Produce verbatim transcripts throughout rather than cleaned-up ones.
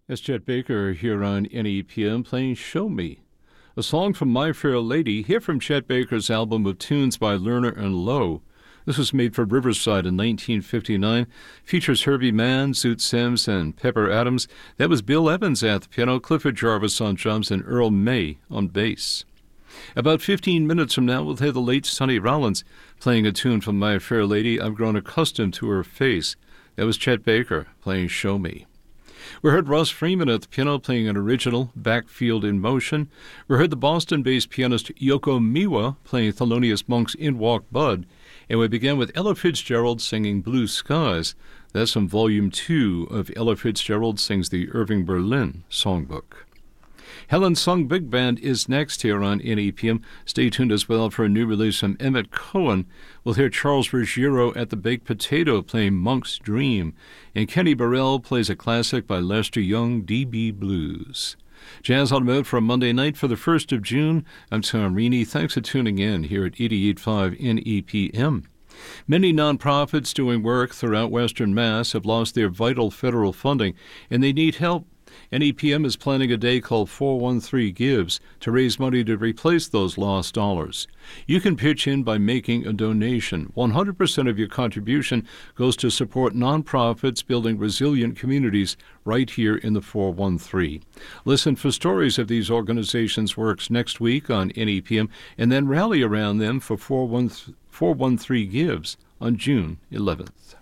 That's Chet Baker here on N E P M playing Show Me, a song from My Fair Lady, here from Chet Baker's album of tunes by Lerner and Lowe. This was made for Riverside in nineteen fifty-nine, features Herbie Mann, Zoot Sims, and Pepper Adams. That was Bill Evans at the piano, Clifford Jarvis on drums, and Earl May on bass. About fifteen minutes from now, we'll hear the late Sonny Rollins playing a tune from My Fair Lady, I've Grown Accustomed to Her Face. That was Chet Baker playing Show Me. We heard Russ Freeman at the piano playing an original, Backfield in Motion. We heard the Boston-based pianist Yoko Miwa playing Thelonious Monk's In Walked Bud. And we began with Ella Fitzgerald singing Blue Skies. That's from Volume two of Ella Fitzgerald Sings the Irving Berlin Songbook. Helen Sung Big Band is next here on N E P M. Stay tuned as well for a new release from Emmett Cohen. We'll hear Charles Ruggiero at the Baked Potato playing Monk's Dream. And Kenny Burrell plays a classic by Lester Young, D B Blues. Jazz on the Mode for a Monday night for the first of June. I'm Tom Reaney. Thanks for tuning in here at eighty-eight point five N E P M. Many nonprofits doing work throughout Western Mass have lost their vital federal funding, and they need help. N E P M is planning a day called four one three Gives to raise money to replace those lost dollars. You can pitch in by making a donation. one hundred percent of your contribution goes to support nonprofits building resilient communities right here in the four one three. Listen for stories of these organizations' works next week on N E P M, and then rally around them for four one three Gives on June eleventh.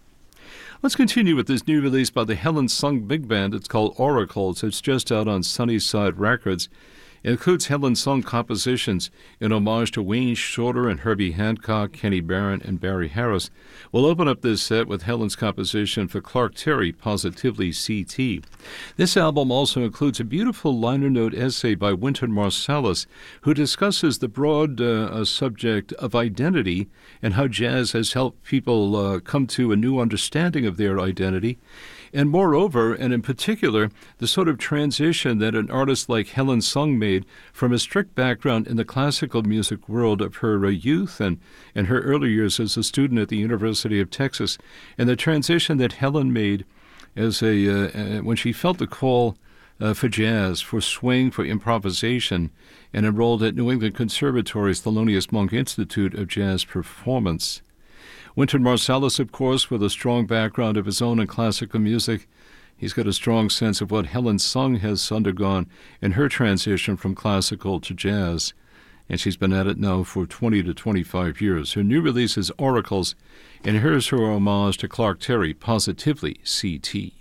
Let's continue with this new release by the Helen Sung Big Band. It's called Oracles. It's just out on Sunnyside Records. It includes Helen Sung compositions in homage to Wayne Shorter and Herbie Hancock, Kenny Barron, and Barry Harris. We'll open up this set with Helen's composition for Clark Terry, Positively C T. This album also includes a beautiful liner note essay by Wynton Marsalis, who discusses the broad uh, subject of identity and how jazz has helped people uh, come to a new understanding of their identity. And moreover, and in particular, the sort of transition that an artist like Helen Sung made from a strict background in the classical music world of her uh, youth and, and her early years as a student at the University of Texas, and the transition that Helen made as a uh, uh, when she felt the call uh, for jazz, for swing, for improvisation, and enrolled at New England Conservatory's Thelonious Monk Institute of Jazz Performance. Wynton Marsalis, of course, with a strong background of his own in classical music, he's got a strong sense of what Helen Sung has undergone in her transition from classical to jazz, and she's been at it now for twenty to twenty-five years. Her new release is Oracles, and here's her homage to Clark Terry, Positively C T.